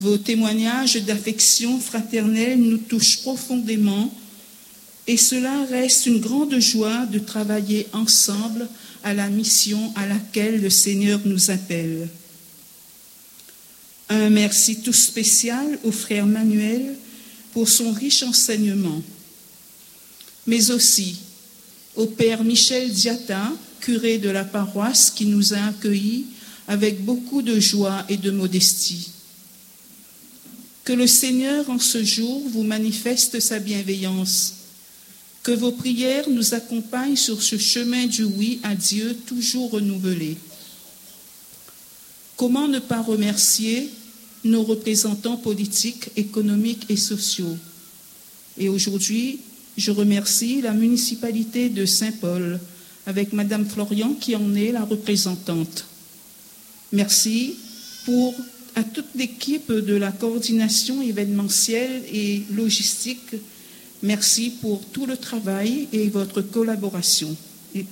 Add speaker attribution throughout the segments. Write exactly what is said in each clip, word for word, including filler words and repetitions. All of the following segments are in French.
Speaker 1: Vos témoignages d'affection fraternelle nous touchent profondément et cela reste une grande joie de travailler ensemble à la mission à laquelle le Seigneur nous appelle. Un merci tout spécial au frère Manuel pour son riche enseignement, mais aussi au père Michel Diatta, curé de la paroisse qui nous a accueillis avec beaucoup de joie et de modestie. Que le Seigneur en ce jour vous manifeste sa bienveillance, que vos prières nous accompagnent sur ce chemin du oui à Dieu toujours renouvelé. Comment ne pas remercier nos représentants politiques, économiques et sociaux? Et aujourd'hui, je remercie la municipalité de Saint-Paul, avec Madame Florian qui en est la représentante. Merci pour à toute l'équipe de la coordination événementielle et logistique. Merci pour tout le travail et votre collaboration. Et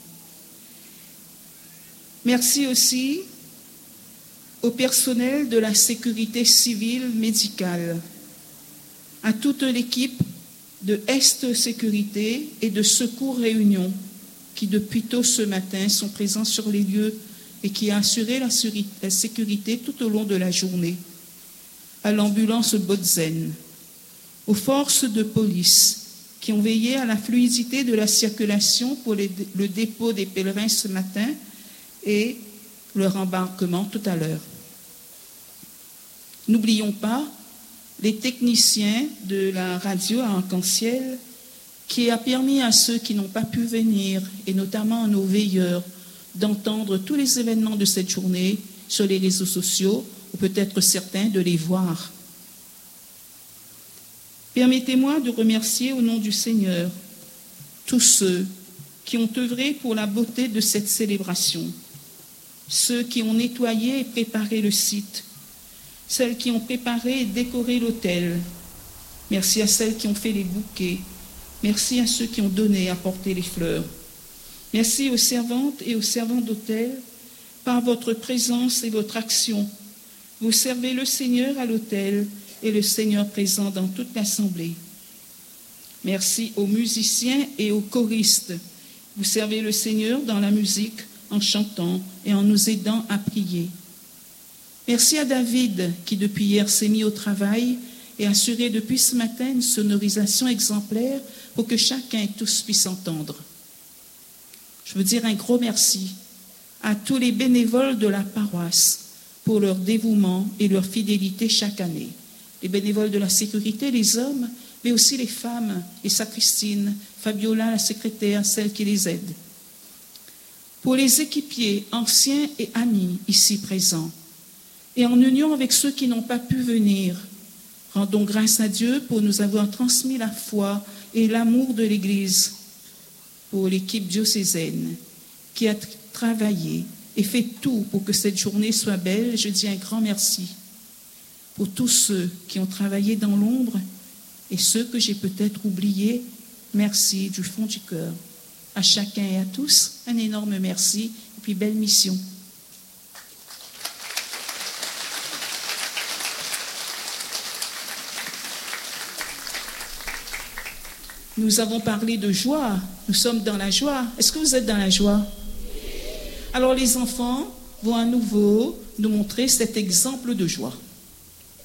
Speaker 1: merci aussi au personnel de la sécurité civile médicale, à toute l'équipe de Est Sécurité et de Secours Réunion qui depuis tôt ce matin sont présents sur les lieux et qui a assuré la sécurité tout au long de la journée, à l'ambulance Bautzen, aux forces de police qui ont veillé à la fluidité de la circulation pour les, le dépôt des pèlerins ce matin et leur embarquement tout à l'heure. N'oublions pas les techniciens de la radio à Arc-en-Ciel qui a permis à ceux qui n'ont pas pu venir, et notamment à nos veilleurs, d'entendre tous les événements de cette journée sur les réseaux sociaux, ou peut-être certains de les voir. Permettez-moi de remercier au nom du Seigneur tous ceux qui ont œuvré pour la beauté de cette célébration, ceux qui ont nettoyé et préparé le site, celles qui ont préparé et décoré l'autel. Merci à celles qui ont fait les bouquets. Merci à ceux qui ont donné et apporté les fleurs. Merci aux servantes et aux servants d'autel. Par votre présence et votre action, vous servez le Seigneur à l'autel et le Seigneur présent dans toute l'assemblée. Merci aux musiciens et aux choristes. Vous servez le Seigneur dans la musique, en chantant et en nous aidant à prier. Merci à David qui depuis hier s'est mis au travail et a assuré depuis ce matin une sonorisation exemplaire pour que chacun et tous puissent entendre. Je veux dire un gros merci à tous les bénévoles de la paroisse pour leur dévouement et leur fidélité chaque année. Les bénévoles de la sécurité, les hommes, mais aussi les femmes, les sacristines, Fabiola, la secrétaire, celle qui les aide. Pour les équipiers, anciens et amis ici présents, et en union avec ceux qui n'ont pas pu venir, rendons grâce à Dieu pour nous avoir transmis la foi et l'amour de l'Église. Pour l'équipe diocésaine qui a travaillé et fait tout pour que cette journée soit belle, je dis un grand merci. Pour tous ceux qui ont travaillé dans l'ombre et ceux que j'ai peut-être oubliés, merci du fond du cœur. À chacun et à tous, un énorme merci et puis belle mission. Nous avons parlé de joie, nous sommes dans la joie. Est-ce que vous êtes dans la joie? Alors les enfants vont à nouveau nous montrer cet exemple de joie.